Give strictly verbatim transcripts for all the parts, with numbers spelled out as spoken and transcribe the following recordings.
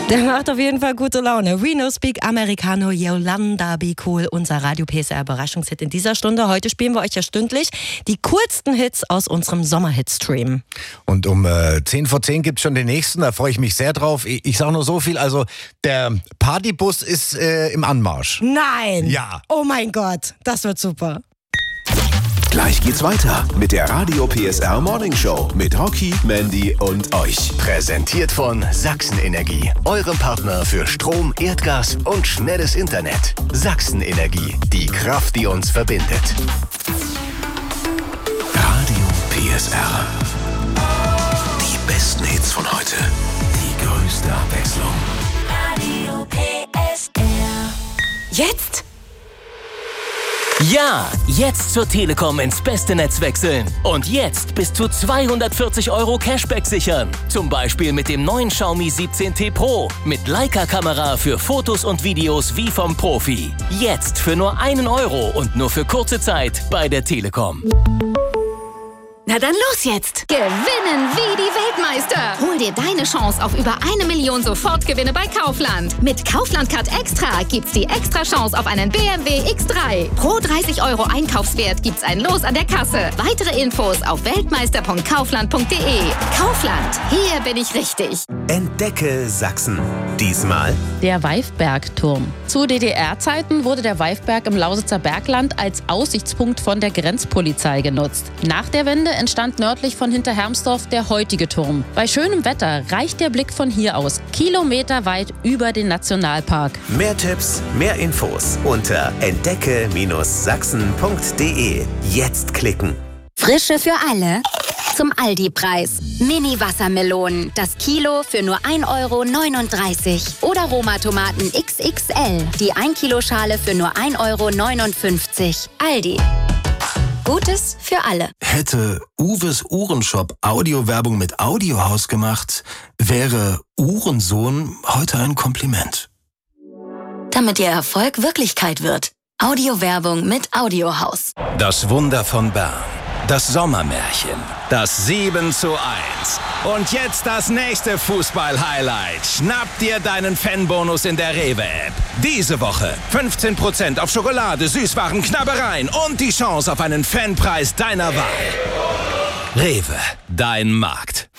Der macht auf jeden Fall gute Laune. We No Speak Americano, Yolanda Be Cool, unser Radio P S R-Überraschungshit in dieser Stunde. Heute spielen wir euch ja stündlich die coolsten Hits aus unserem Sommerhit-Stream. Und um äh, zehn vor zehn gibt es schon den nächsten, da freue ich mich sehr drauf. Ich, ich sage nur so viel, also der Partybus ist äh, im Anmarsch. Nein! Ja. Oh mein Gott, das wird super. Gleich geht's weiter mit der Radio P S R Morning Show mit Rocky, Mandy und euch. Präsentiert von Sachsenenergie, eurem Partner für Strom, Erdgas und schnelles Internet. Sachsenenergie, die Kraft, die uns verbindet. Radio P S R. Die besten Hits von heute. Die größte Abwechslung. Radio P S R. Jetzt? Ja, jetzt zur Telekom ins beste Netz wechseln. Und jetzt bis zu zweihundertvierzig Euro Cashback sichern. Zum Beispiel mit dem neuen Xiaomi siebzehn T Pro. Mit Leica-Kamera für Fotos und Videos wie vom Profi. Jetzt für nur einen Euro und nur für kurze Zeit bei der Telekom. Na dann los jetzt! Gewinnen wie die Weltmeister! Hol dir deine Chance auf über eine Million Sofortgewinne bei Kaufland. Mit Kaufland Card Extra gibt's die extra Chance auf einen B M W X drei. Pro dreißig Euro Einkaufswert gibt's ein Los an der Kasse. Weitere Infos auf weltmeister punkt kaufland punkt de. Kaufland, hier bin ich richtig. Entdecke Sachsen. Diesmal der Weifbergturm. Zu D D R-Zeiten wurde der Weifberg im Lausitzer Bergland als Aussichtspunkt von der Grenzpolizei genutzt. Nach der Wende entstand nördlich von Hinterhermsdorf der heutige Turm. Bei schönem Wetter reicht der Blick von hier aus kilometerweit über den Nationalpark. mehr Tipps, mehr Infos unter entdecke Sachsen punkt de. Jetzt klicken. Frische für alle zum Aldi-Preis. Mini-Wassermelonen, das Kilo für nur ein Euro neununddreißig. Oder Roma-Tomaten X X L, die ein Kilo Schale für nur ein Euro neunundfünfzig. Aldi. Gutes für alle. Hätte Uwes Uhrenshop Audiowerbung mit Audiohaus gemacht, wäre Uhrensohn heute ein Kompliment. Damit Ihr Erfolg Wirklichkeit wird. Audiowerbung mit Audiohaus. Das Wunder von Bern. Das Sommermärchen. Das sieben zu eins. Und jetzt das nächste Fußball-Highlight. Schnapp dir deinen Fanbonus in der Rewe-App. Diese Woche fünfzehn Prozent auf Schokolade, Süßwaren, Knabbereien und die Chance auf einen Fanpreis deiner Wahl. Rewe, dein Markt.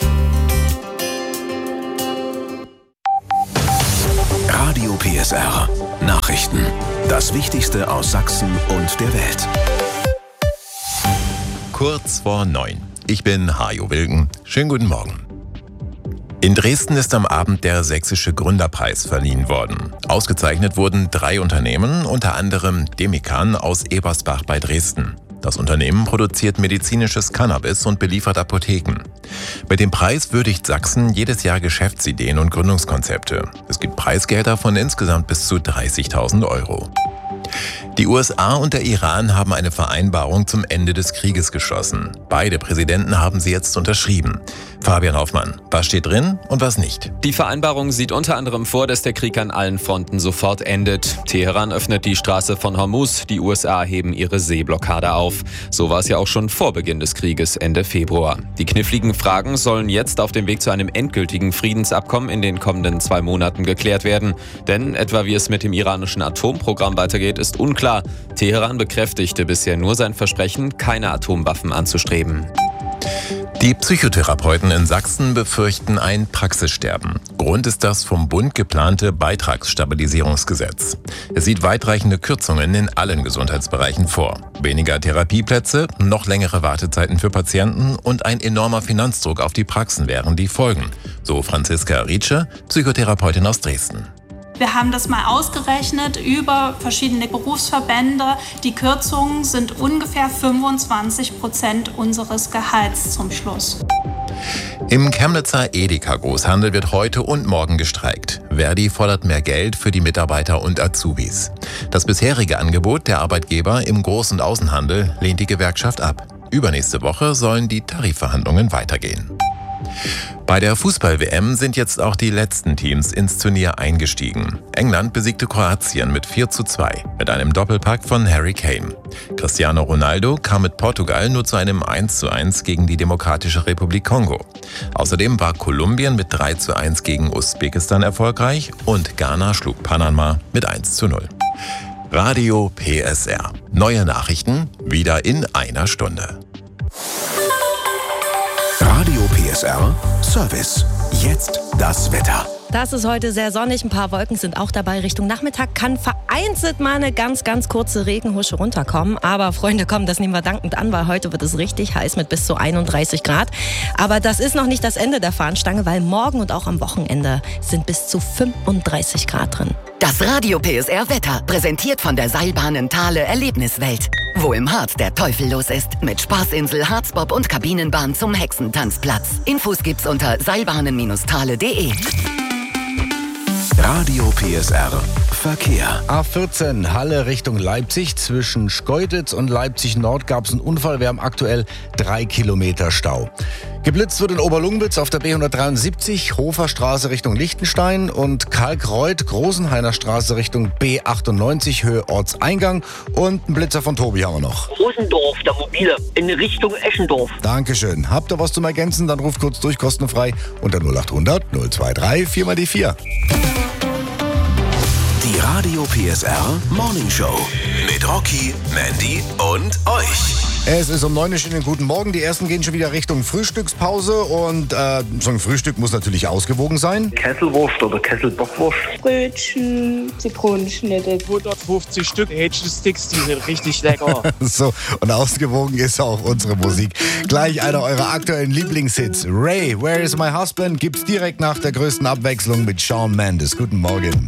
Radio P S R. Nachrichten. Das Wichtigste aus Sachsen und der Welt. Kurz vor neun. Ich bin Hajo Wilken. Schönen guten Morgen. In Dresden ist am Abend der Sächsische Gründerpreis verliehen worden. Ausgezeichnet wurden drei Unternehmen, unter anderem Demikan aus Ebersbach bei Dresden. Das Unternehmen produziert medizinisches Cannabis und beliefert Apotheken. Mit dem Preis würdigt Sachsen jedes Jahr Geschäftsideen und Gründungskonzepte. Es gibt Preisgelder von insgesamt bis zu dreißigtausend Euro. Die U S A und der Iran haben eine Vereinbarung zum Ende des Krieges geschlossen. Beide Präsidenten haben sie jetzt unterschrieben. Fabian Hoffmann, was steht drin und was nicht? Die Vereinbarung sieht unter anderem vor, dass der Krieg an allen Fronten sofort endet. Teheran öffnet die Straße von Hormuz, die U S A heben ihre Seeblockade auf. So war es ja auch schon vor Beginn des Krieges Ende Februar. Die kniffligen Fragen sollen jetzt auf dem Weg zu einem endgültigen Friedensabkommen in den kommenden zwei Monaten geklärt werden. Denn etwa wie es mit dem iranischen Atomprogramm weitergeht, ist unklar. Teheran bekräftigte bisher nur sein Versprechen, keine Atomwaffen anzustreben. Die Psychotherapeuten in Sachsen befürchten ein Praxissterben. Grund ist das vom Bund geplante Beitragsstabilisierungsgesetz. Es sieht weitreichende Kürzungen in allen Gesundheitsbereichen vor. Weniger Therapieplätze, noch längere Wartezeiten für Patienten und ein enormer Finanzdruck auf die Praxen wären die Folgen. So Franziska Rietsche, Psychotherapeutin aus Dresden. Wir haben das mal ausgerechnet über verschiedene Berufsverbände. Die Kürzungen sind ungefähr fünfundzwanzig Prozent unseres Gehalts zum Schluss. Im Chemnitzer Edeka-Großhandel wird heute und morgen gestreikt. Verdi fordert mehr Geld für die Mitarbeiter und Azubis. Das bisherige Angebot der Arbeitgeber im Groß- und Außenhandel lehnt die Gewerkschaft ab. Übernächste Woche sollen die Tarifverhandlungen weitergehen. Bei der Fußball-W M sind jetzt auch die letzten Teams ins Turnier eingestiegen. England besiegte Kroatien mit vier zu zwei mit einem Doppelpack von Harry Kane. Cristiano Ronaldo kam mit Portugal nur zu einem eins zu eins gegen die Demokratische Republik Kongo. Außerdem war Kolumbien mit drei zu eins gegen Usbekistan erfolgreich und Ghana schlug Panama mit eins zu null. Radio P S R. Neue Nachrichten wieder in einer Stunde. Radio P S R Service. Jetzt das Wetter. Das ist heute sehr sonnig, ein paar Wolken sind auch dabei. Richtung Nachmittag kann vereinzelt mal eine ganz, ganz kurze Regenhusche runterkommen. Aber Freunde, komm, das nehmen wir dankend an, weil heute wird es richtig heiß mit bis zu einunddreißig Grad. Aber das ist noch nicht das Ende der Fahnenstange, weil morgen und auch am Wochenende sind bis zu fünfunddreißig Grad drin. Das Radio P S R Wetter, präsentiert von der Seilbahnen Thale Erlebniswelt. Wo im Harz der Teufel los ist, mit Spaßinsel, Harzbob und Kabinenbahn zum Hexentanzplatz. Infos gibt's unter seilbahnen Bindestrich thale punkt de. Radio P S R Verkehr. A vierzehn Halle Richtung Leipzig. Zwischen Schkeuditz und Leipzig Nord gab es einen Unfall. Wir haben aktuell drei Kilometer Stau. Geblitzt wird in Oberlungwitz auf der B hundertdreiundsiebzig, Hoferstraße Richtung Lichtenstein und Kalkreuth, Großenhainer Straße Richtung B achtundneunzig, Höhe Ortseingang. Und ein Blitzer von Tobi haben wir noch. Rosendorf, der Mobile, in Richtung Eschendorf. Dankeschön. Habt ihr was zum Ergänzen? Dann ruft kurz durch, kostenfrei unter null achthundert null dreiundzwanzig vier mal die vier. Die Radio P S R Morning Show mit Rocky, Mandy und euch. Es ist um neun Uhr, schönen guten Morgen. Die ersten gehen schon wieder Richtung Frühstückspause und äh, so ein Frühstück muss natürlich ausgewogen sein. Kesselwurst oder Kesselbockwurst. Brötchen, Zitronenschnitte. hundertfünfzig Stück Hähnchensticks, die sind richtig lecker. So, und ausgewogen ist auch unsere Musik. Gleich einer eurer aktuellen Lieblingshits. Ray, Where is my husband? Gibt's direkt nach der größten Abwechslung mit Shawn Mendes. Guten Morgen.